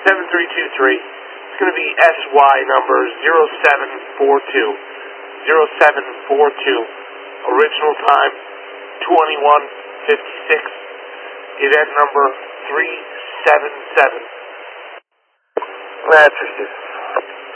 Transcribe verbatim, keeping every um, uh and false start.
seven three two three. It's going to be S Y number zero seven four two. zero seven four two. Original time twenty-one fifty-six. Event number three seven seven. That's it.